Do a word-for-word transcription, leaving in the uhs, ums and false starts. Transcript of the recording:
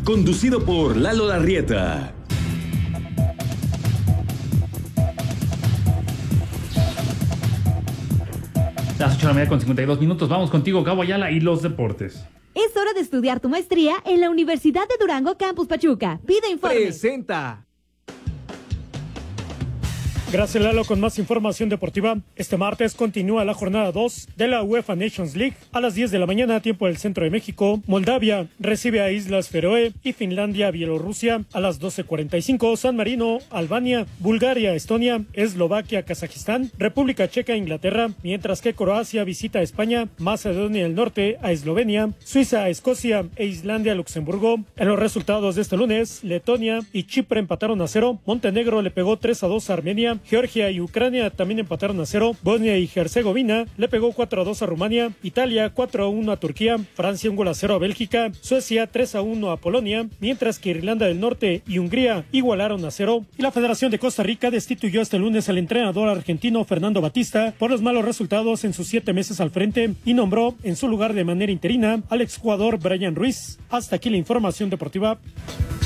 conducido por Lalo Larrieta. Las ocho de la mañana con cincuenta y dos minutos. Vamos contigo, Gabo Ayala, y los deportes. Es hora de estudiar tu maestría en la Universidad de Durango, Campus Pachuca. Pide informe. Presenta. Gracias, Lalo, con más información deportiva. Este martes continúa la jornada dos de la UEFA Nations League. A las diez de la mañana, tiempo del centro de México, Moldavia recibe a Islas Feroe y Finlandia, Bielorrusia. A las doce cuarenta y cinco, San Marino, Albania, Bulgaria, Estonia, Eslovaquia, Kazajistán, República Checa, Inglaterra, mientras que Croacia visita a España, Macedonia del Norte a Eslovenia, Suiza a Escocia e Islandia a Luxemburgo. En los resultados de este lunes, Letonia y Chipre empataron a cero, Montenegro le pegó tres a dos a Armenia, Georgia y Ucrania también empataron a cero. Bosnia y Herzegovina le pegó cuatro a dos a Rumania. Italia cuatro a uno a Turquía. Francia un gol a cero a Bélgica. Suecia tres a uno a Polonia. Mientras que Irlanda del Norte y Hungría igualaron a cero. Y la Federación de Costa Rica destituyó este lunes al entrenador argentino Fernando Batista por los malos resultados en sus siete meses al frente y nombró en su lugar de manera interina al exjugador Brian Ruiz. Hasta aquí la información deportiva.